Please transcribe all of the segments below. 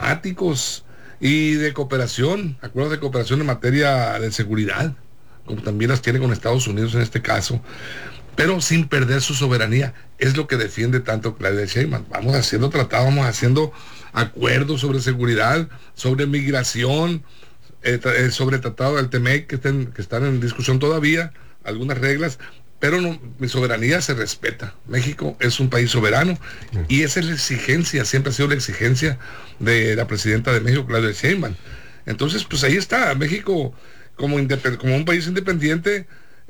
diplomáticos y de cooperación, acuerdos de cooperación en materia de seguridad, como también las tiene con Estados Unidos en este caso, pero sin perder su soberanía. Es lo que defiende tanto Claudia Sheinbaum. Vamos haciendo tratados, vamos haciendo acuerdos sobre seguridad, sobre migración, sobre tratado del TEMEC que están en discusión todavía, algunas reglas, pero no, mi soberanía se respeta. México es un país soberano y esa es la exigencia, siempre ha sido la exigencia de la presidenta de México, Claudia Sheinbaum. Entonces, pues ahí está, México como un país independiente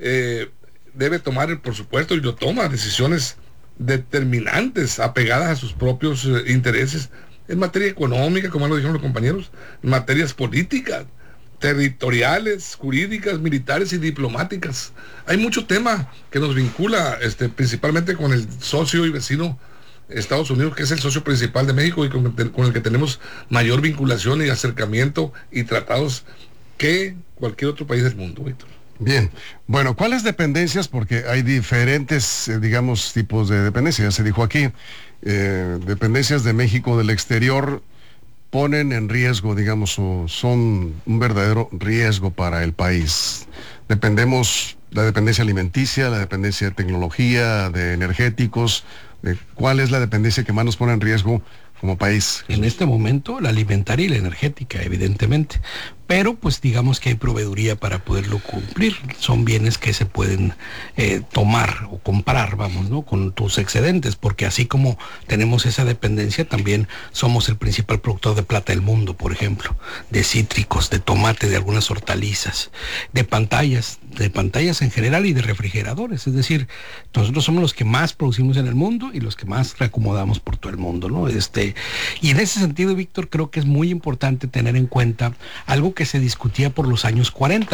debe tomar, por supuesto, y lo toma, decisiones determinantes, apegadas a sus propios intereses, en materia económica, como lo dijeron los compañeros, en materias políticas, territoriales, jurídicas, militares y diplomáticas. Hay mucho tema que nos vincula, principalmente con el socio y vecino Estados Unidos, que es el socio principal de México y con el que tenemos mayor vinculación y acercamiento y tratados que cualquier otro país del mundo, Víctor. Bien, bueno, ¿cuáles dependencias? Porque hay diferentes, digamos, tipos de dependencias. Se dijo aquí, dependencias de México del exterior ponen en riesgo, digamos, o son un verdadero riesgo para el país. Dependemos, la dependencia alimenticia, la dependencia de tecnología, de energéticos. ¿Cuál es la dependencia que más nos pone en riesgo como país? En este momento, la alimentaria y la energética, evidentemente. Pero pues digamos que hay proveeduría para poderlo cumplir. Son bienes que se pueden tomar o comprar, vamos, ¿no? Con tus excedentes, porque así como tenemos esa dependencia, también somos el principal productor de plata del mundo, por ejemplo, de cítricos, de tomate, de algunas hortalizas, de pantallas en general y de refrigeradores. Es decir, nosotros somos los que más producimos en el mundo y los que más reacomodamos por todo el mundo, ¿no? Y en ese sentido, Víctor, creo que es muy importante tener en cuenta algo que se discutía por los años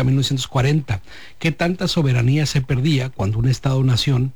1940, que tanta soberanía se perdía cuando un Estado-nación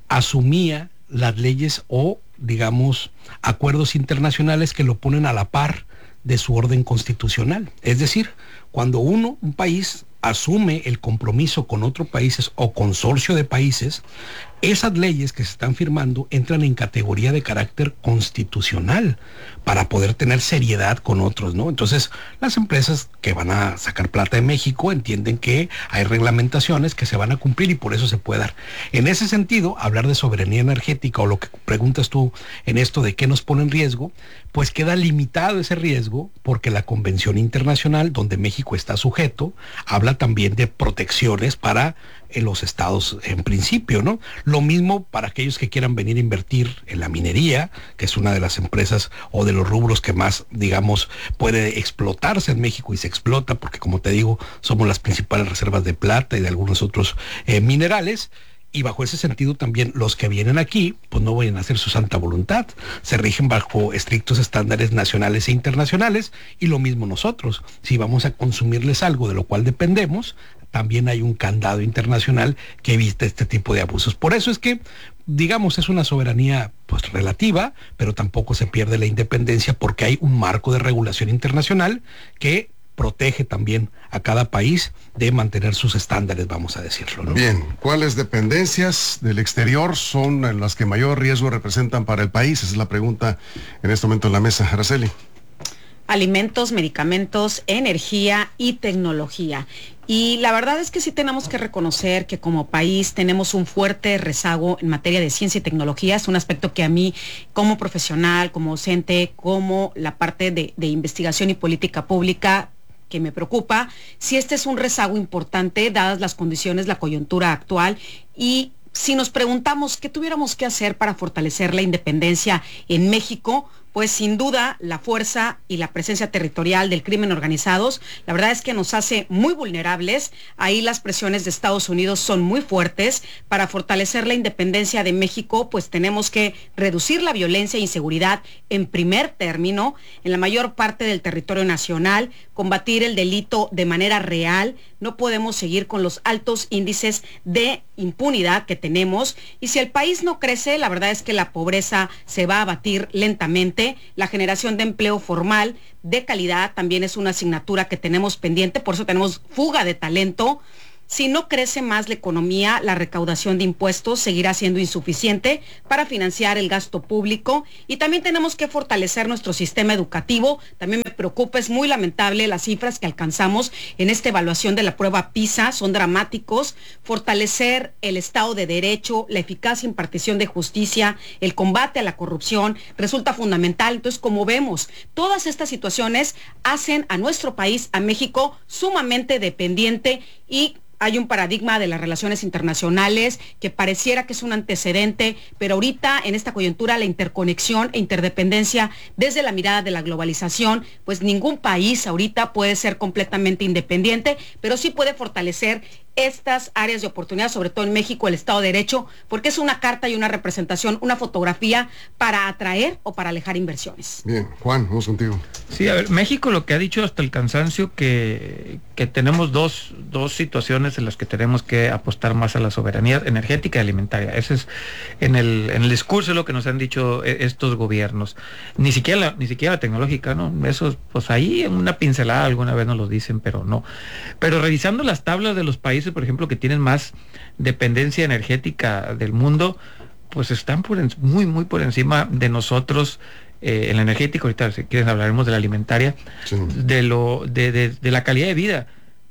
asumía las leyes o, digamos, acuerdos internacionales que lo ponen a la par de su orden constitucional. Es decir, cuando un país asume el compromiso con otros países o consorcio de países, esas leyes que se están firmando entran en categoría de carácter constitucional para poder tener seriedad con otros, ¿no? Entonces, las empresas que van a sacar plata de México entienden que hay reglamentaciones que se van a cumplir y por eso se puede dar. En ese sentido, hablar de soberanía energética o lo que preguntas tú en esto de qué nos pone en riesgo, pues queda limitado ese riesgo porque la Convención Internacional, donde México está sujeto, habla también de protecciones para los estados en principio, ¿no? Lo mismo para aquellos que quieran venir a invertir en la minería, que es una de las empresas o de los rubros que más, digamos, puede explotarse en México y se explota porque, como te digo, somos las principales reservas de plata y de algunos otros minerales. Y bajo ese sentido también los que vienen aquí, pues no vayan a hacer su santa voluntad, se rigen bajo estrictos estándares nacionales e internacionales y lo mismo nosotros. Si vamos a consumirles algo de lo cual dependemos, también hay un candado internacional que evita este tipo de abusos. Por eso es que, digamos, es una soberanía pues relativa, pero tampoco se pierde la independencia porque hay un marco de regulación internacional que protege también a cada país de mantener sus estándares, vamos a decirlo, ¿no? Bien, ¿cuáles dependencias del exterior son las que mayor riesgo representan para el país? Esa es la pregunta en este momento en la mesa. Araceli. Alimentos, medicamentos, energía y tecnología. Y la verdad es que sí tenemos que reconocer que como país tenemos un fuerte rezago en materia de ciencia y tecnología. Es un aspecto que a mí, como profesional, como docente, como la parte de investigación y política pública, que me preocupa. Si este es un rezago importante, dadas las condiciones, la coyuntura actual, y si nos preguntamos qué tuviéramos que hacer para fortalecer la independencia en México, pues sin duda la fuerza y la presencia territorial del crimen organizados, la verdad es que nos hace muy vulnerables. Ahí las presiones de Estados Unidos son muy fuertes. Para fortalecer la independencia de México, pues tenemos que reducir la violencia e inseguridad en primer término, en la mayor parte del territorio nacional, combatir el delito de manera real. No podemos seguir con los altos índices de impunidad que tenemos, y si el país no crece, la verdad es que la pobreza se va a abatir lentamente. La generación de empleo formal de calidad también es una asignatura que tenemos pendiente, por eso tenemos fuga de talento. Si no crece más la economía, la recaudación de impuestos seguirá siendo insuficiente para financiar el gasto público, y también tenemos que fortalecer nuestro sistema educativo. También me preocupa, es muy lamentable las cifras que alcanzamos en esta evaluación de la prueba PISA, son dramáticos. Fortalecer el Estado de Derecho, la eficacia en impartición de justicia, el combate a la corrupción resulta fundamental. Entonces, como vemos, todas estas situaciones hacen a nuestro país, a México, sumamente dependiente, y hay un paradigma de las relaciones internacionales que pareciera que es un antecedente, pero ahorita en esta coyuntura la interconexión e interdependencia desde la mirada de la globalización, pues ningún país ahorita puede ser completamente independiente, pero sí puede fortalecer estas áreas de oportunidad, sobre todo en México, el Estado de Derecho, porque es una carta y una representación, una fotografía para atraer o para alejar inversiones. Bien, Juan, vamos contigo. Sí, a ver, México lo que ha dicho hasta el cansancio que tenemos dos situaciones en las que tenemos que apostar más a la soberanía energética y alimentaria. Ese es en el discurso lo que nos han dicho estos gobiernos. Ni siquiera la tecnológica, ¿no? Eso, pues ahí en una pincelada alguna vez nos lo dicen, pero no. Pero revisando las tablas de los países, por ejemplo, que tienen más dependencia energética del mundo, pues están muy por encima de nosotros en la energética. Ahorita, si quieres, hablaremos de la alimentaria, sí, de la calidad de vida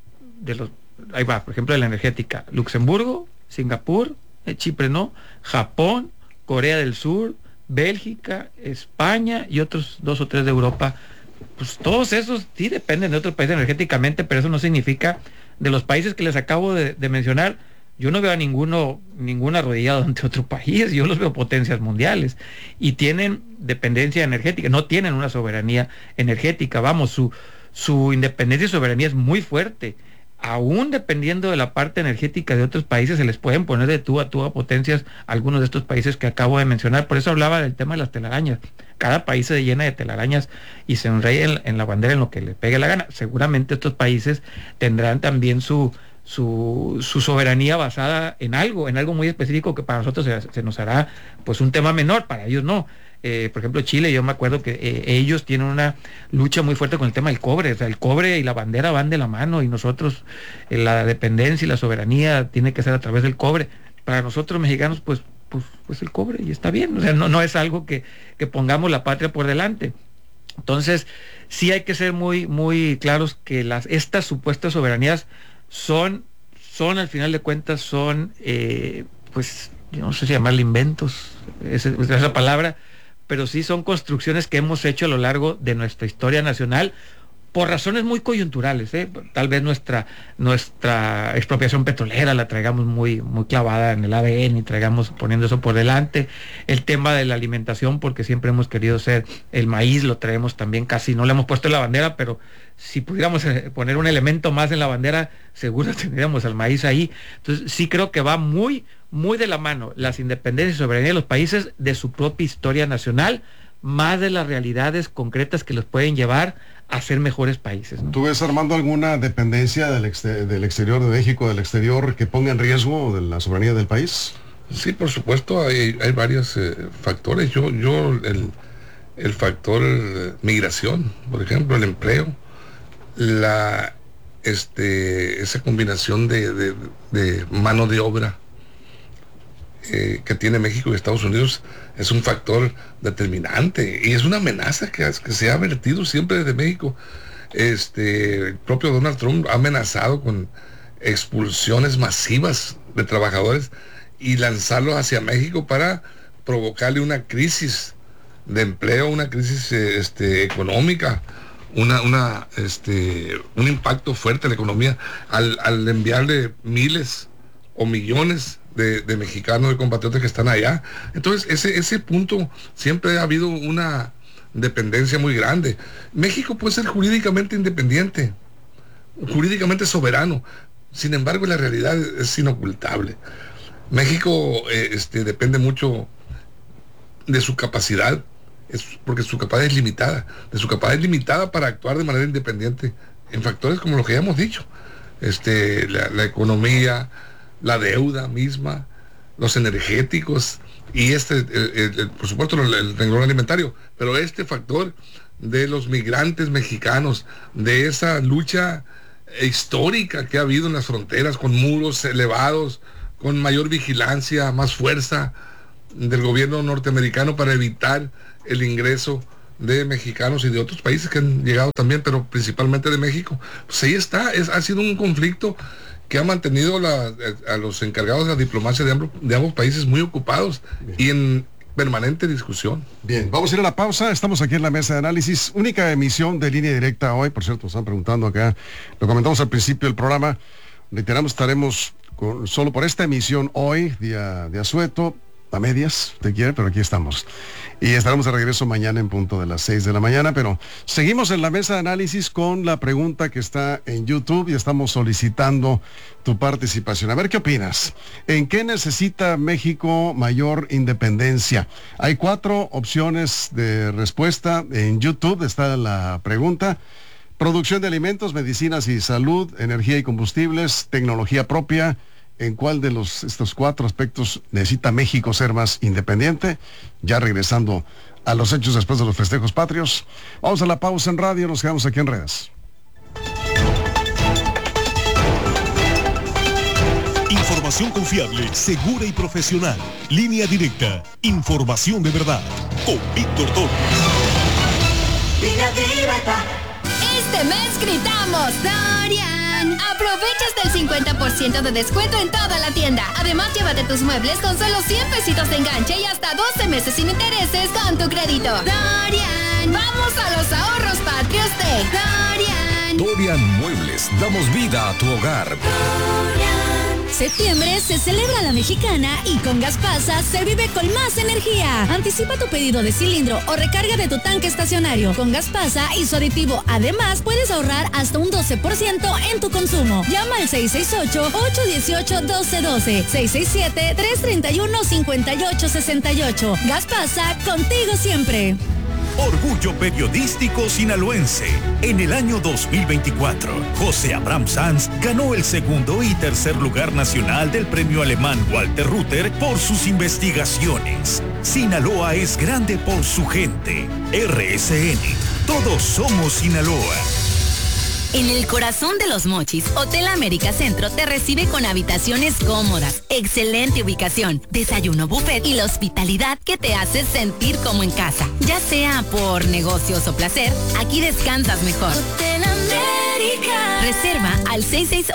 ahí va, por ejemplo, de la energética: Luxemburgo, Singapur, Chipre no, Japón, Corea del Sur, Bélgica, España y otros 2 o 3 de Europa. Pues todos esos sí dependen de otros países energéticamente, pero eso no significa, de los países que les acabo de mencionar, yo no veo a ninguno arrodillado ante otro país. Yo los veo potencias mundiales y tienen dependencia energética, no tienen una soberanía energética. Vamos, su independencia y soberanía es muy fuerte. Aún dependiendo de la parte energética de otros países, se les pueden poner de tú a potencias algunos de estos países que acabo de mencionar. Por eso hablaba del tema de las telarañas. Cada país se llena de telarañas y se enraya en la bandera en lo que le pegue la gana. Seguramente estos países tendrán también su soberanía basada en algo muy específico que para nosotros se nos hará pues un tema menor, para ellos no. Por ejemplo, Chile, yo me acuerdo que ellos tienen una lucha muy fuerte con el tema del cobre. O sea, el cobre y la bandera van de la mano, y nosotros, la dependencia y la soberanía tiene que ser a través del cobre. Para nosotros mexicanos, pues el cobre, y está bien. O sea, no es algo que pongamos la patria por delante. Entonces, sí hay que ser muy claros que estas supuestas soberanías son al final de cuentas, pues, yo no sé si llamarle inventos, esa palabra, pero sí son construcciones que hemos hecho a lo largo de nuestra historia nacional por razones muy coyunturales. Tal vez nuestra expropiación petrolera la traigamos muy clavada en el ADN y traigamos poniendo eso por delante. El tema de la alimentación, porque siempre hemos querido ser el maíz, lo traemos también, casi no le hemos puesto en la bandera, pero si pudiéramos poner un elemento más en la bandera, seguro tendríamos al maíz ahí. Entonces sí creo que va muy de la mano las independencias y soberanía de los países de su propia historia nacional, más de las realidades concretas que los pueden llevar a ser mejores países, ¿no? ¿Tú ves, Armando, alguna dependencia del exterior de México, del exterior, que ponga en riesgo de la soberanía del país? Sí, por supuesto, hay varios factores. Yo el factor migración, por ejemplo, el empleo, esa combinación de mano de obra que tiene México y Estados Unidos es un factor determinante y es una amenaza que se ha vertido siempre desde México. El propio Donald Trump ha amenazado con expulsiones masivas de trabajadores y lanzarlos hacia México para provocarle una crisis de empleo, una crisis económica, un impacto fuerte en la economía al enviarle miles o millones de mexicanos, de compatriotas que están allá. Entonces ese punto siempre ha habido una dependencia muy grande. México puede ser jurídicamente independiente, jurídicamente soberano, sin embargo la realidad es inocultable. México depende mucho de su capacidad, porque su capacidad es limitada, para actuar de manera independiente en factores como lo que ya hemos dicho, la economía, la deuda misma, los energéticos y por supuesto el renglón alimentario, pero este factor de los migrantes mexicanos, de esa lucha histórica que ha habido en las fronteras, con muros elevados, con mayor vigilancia, más fuerza del gobierno norteamericano para evitar el ingreso de mexicanos y de otros países que han llegado también, pero principalmente de México. Pues ahí está, ha sido un conflicto que ha mantenido a los encargados de la diplomacia de ambos países muy ocupados y en permanente discusión. Bien, vamos a ir a la pausa. Estamos aquí en la mesa de análisis. Única emisión de Línea Directa hoy. Por cierto, están preguntando acá. Lo comentamos al principio del programa. Reiteramos, estaremos solo por esta emisión hoy, día de asueto, a medias, te quiere, pero aquí estamos. Y estaremos de regreso mañana en punto de las 6 de la mañana, pero seguimos en la mesa de análisis con la pregunta que está en YouTube y estamos solicitando tu participación. A ver, ¿qué opinas? ¿En qué necesita México mayor independencia? Hay 4 opciones de respuesta. En YouTube está la pregunta: producción de alimentos, medicinas y salud, energía y combustibles, tecnología propia. ¿En cuál de estos 4 aspectos necesita México ser más independiente? Ya regresando a los hechos después de los festejos patrios. Vamos a la pausa en radio, nos quedamos aquí en redes. Información confiable, segura y profesional. Línea Directa. Información de verdad. Con Víctor Torres. Línea Directa. Este mes gritamos Dorian. Aprovecha hasta el 50% de descuento en toda la tienda. Además, llévate tus muebles con solo 100 pesitos de enganche y hasta 12 meses sin intereses con tu crédito. Dorian. Vamos a los ahorros patrios de Dorian. Dorian Muebles. Damos vida a tu hogar. Dorian. Septiembre se celebra la mexicana y con Gaspasa se vive con más energía. Anticipa tu pedido de cilindro o recarga de tu tanque estacionario. Con Gaspasa y su aditivo, además, puedes ahorrar hasta un 12% en tu consumo. Llama al 668-818-1212. 667-331-5868. Gaspasa, contigo siempre. Orgullo periodístico sinaloense. En el año 2024, José Abraham Sanz ganó el segundo y tercer lugar nacional del premio alemán Walter Rütter por sus investigaciones. Sinaloa es grande por su gente. RSN. Todos somos Sinaloa. En el corazón de Los Mochis, Hotel América Centro te recibe con habitaciones cómodas, excelente ubicación, desayuno buffet y la hospitalidad que te hace sentir como en casa. Ya sea por negocios o placer, aquí descansas mejor. Hotel América. Reserva al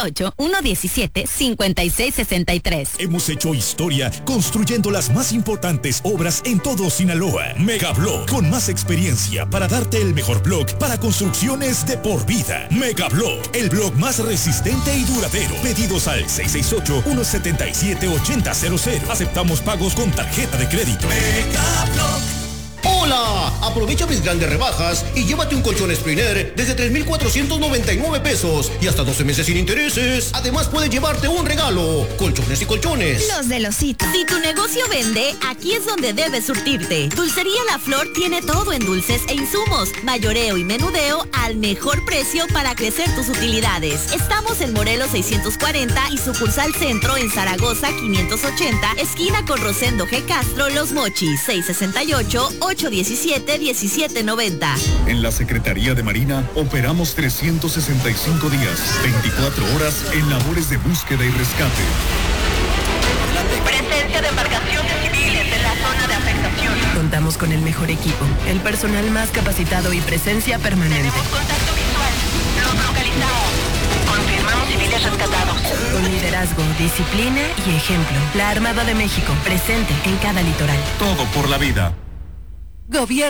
668-117-5663. Hemos hecho historia construyendo las más importantes obras en todo Sinaloa. Megablock, con más experiencia para darte el mejor block para construcciones de por vida. Megablock, el block más resistente y duradero. Pedidos al 668-177-8000. Aceptamos pagos con tarjeta de crédito. Megablock. ¡Hola! Aprovecha mis grandes rebajas y llévate un colchón Spriner desde 3,499 pesos y hasta 12 meses sin intereses. Además, puedes llevarte un regalo. Colchones y colchones. Los de Losito. Si tu negocio vende, aquí es donde debes surtirte. Dulcería La Flor tiene todo en dulces e insumos, mayoreo y menudeo al mejor precio para crecer tus utilidades. Estamos en Morelos 640 y sucursal Centro en Zaragoza 580, esquina con Rosendo G. Castro, Los Mochis, 668-817-1790. En la Secretaría de Marina operamos 365 días, 24 horas en labores de búsqueda y rescate. Presencia de embarcaciones civiles en la zona de afectación. Contamos con el mejor equipo, el personal más capacitado y presencia permanente. Tenemos contacto visual. Los localizamos. Confirmamos civiles rescatados. Con liderazgo, disciplina y ejemplo. La Armada de México, presente en cada litoral. Todo por la vida. Gobierno.